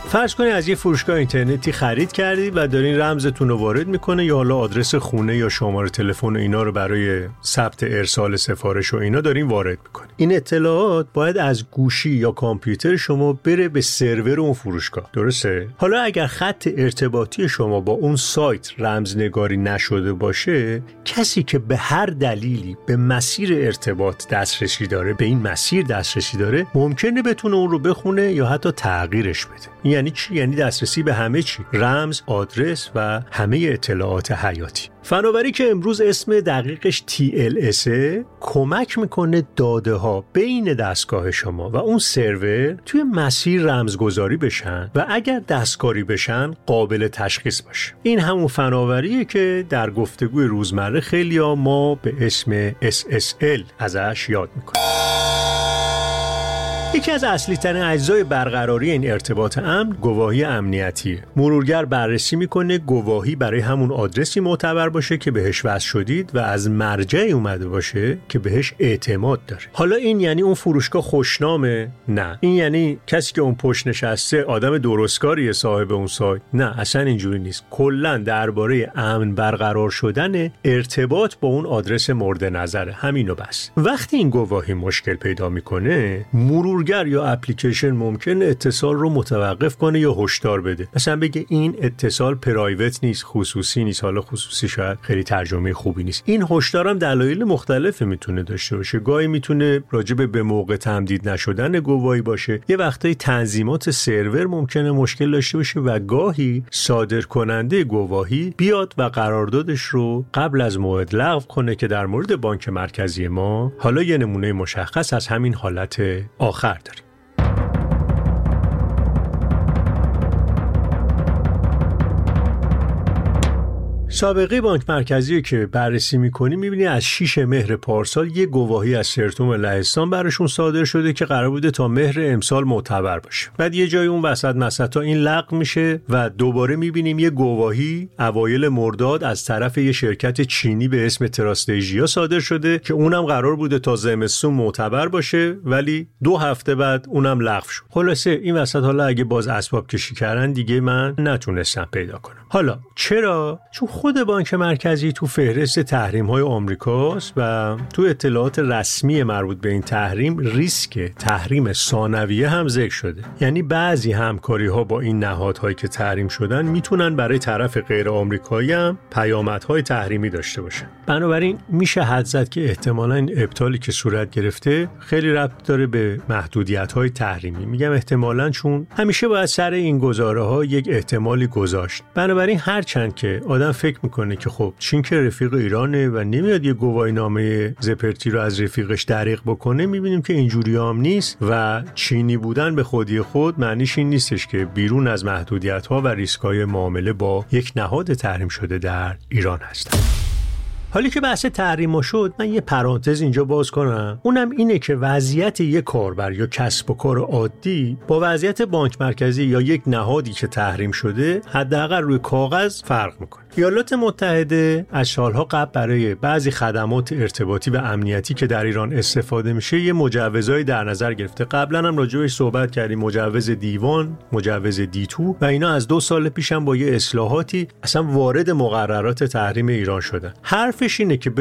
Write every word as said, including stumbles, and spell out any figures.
فرض کنید از یه فروشگاه اینترنتی خرید کردید و دارین رمزتون رو وارد میکنه یا حالا آدرس خونه یا شماره تلفن و اینا رو برای ثبت ارسال سفارش و اینا دارین وارد میکنید. این اطلاعات باید از گوشی یا کامپیوتر شما بره به سرور اون فروشگاه. درسته؟ حالا اگر خط ارتباطی شما با اون سایت رمزنگاری نشده باشه، کسی که به هر دلیلی به مسیر ارتباط دسترسی داره، به این مسیر دسترسی داره، ممکنه بتونه اون رو بخونه یا حتی تغییرش بده. یعنی چی؟ یعنی دسترسی به همه چی، رمز، آدرس و همه اطلاعات حیاتی. فناوری که امروز اسم دقیقش تی ال اس کمک میکنه داده ها بین دستگاه شما و اون سرور توی مسیر رمزگذاری بشن و اگر دستکاری بشن قابل تشخیص باشه. این همون فناوریه که در گفتگوی روزمره خیلی ها ما به اسم اس اس ال ازش یاد میکنیم. یکی از اصلی ترین اجزای برقراری این ارتباط امن گواهی امنیتیه. مرورگر بررسی میکنه گواهی برای همون آدرسی معتبر باشه که بهش وصل شدید و از مرجعی اومده باشه که بهش اعتماد داره. حالا این یعنی اون فروشگاه خوشنامه؟ نه. این یعنی کسی که اون پشت نشسته آدم درستکاریه صاحب اون سایت؟ نه، اصلا اینجوری نیست. کلا درباره امن برقرار شدن ارتباط با اون آدرس مورد نظره، همینو بس. وقتی این گواهی مشکل پیدا میکنه، مرور گر یا اپلیکیشن ممکنه اتصال رو متوقف کنه یا هشدار بده. مثلا بگه این اتصال پرایوت نیست، خصوصی نیست. حالا خصوصی شاید خیلی ترجمه خوبی نیست. این هشدار هم دلایل مختلفی میتونه داشته باشه. گاهی میتونه راجع به موقع تمدید نشدن گواهی باشه. یه وقتایی تنظیمات سرور ممکنه مشکل داشته باشه و گاهی صادر کننده گواهی بیاد و قراردادش رو قبل از موعد لغو کنه که در مورد بانک مرکزی ما حالا یه نمونه مشخص از همین حالت آخر داریم. سابقه بانک مرکزی که بررسی می‌کنی می‌بینی از شش مهر پارسال یه گواهی از سرتوم لهستان براشون صادر شده که قرار بوده تا مهر امسال معتبر باشه. بعد یه جای اون وسط مسطا این لغو میشه و دوباره می‌بینیم یه گواهی اوایل مرداد از طرف یه شرکت چینی به اسم تراستیژیا صادر شده که اونم قرار بوده تا زمستون معتبر باشه، ولی دو هفته بعد اونم لغو شد. خلاصه این وسط حالا اگه باز اسباب کشی کردن دیگه من نتونستم پیدا کنم. حالا چرا؟ چون خود بانک مرکزی تو فهرست تحریم‌های آمریکاست و تو اطلاعات رسمی مربوط به این تحریم ریسک تحریم ثانویه هم ذکر شده. یعنی بعضی همکاری‌ها با این نهادهایی که تحریم شدن میتونن برای طرف غیر آمریکایی هم پیامدهای تحریمی داشته باشن. بنابراین میشه حدس زد که احتمالاً این ابطالی که صورت گرفته خیلی ربط داره به محدودیت‌های تحریمی. میگم احتمالاً چون همیشه باید سر این گزاره‌ها یک احتمالی گذاشت. بنابراین هرچند که آدم فکر میکنه که خب چین که رفیق ایرانه و نمیاد یه گواهینامه زپرتی رو از رفیقش دریغ بکنه، میبینیم که اینجوری هم نیست و چینی بودن به خودی خود معنیش این نیستش که بیرون از محدودیت‌ها و ریسک‌های معامله با یک نهاد تحریم شده در ایران هستن. حالی که بحث تحریم شد، من یه پرانتز اینجا باز کنم. اونم اینه که وضعیت یک کاربر یا کسب و کار عادی با وضعیت بانک مرکزی یا یک نهادی که تحریم شده حداقل روی کاغذ فرق میکنه. ایالات متحده از سالها قبل برای بعضی خدمات ارتباطی و امنیتی که در ایران استفاده میشه یه مجوزایی در نظر گرفته. قبلا هم راجع بهش صحبت کردیم، مجوز دیوان، مجوز دی تو، و اینا از دو سال پیشم با یه اصلاحاتی اصلا وارد مقررات تحریم ایران شدن. حرفش اینه که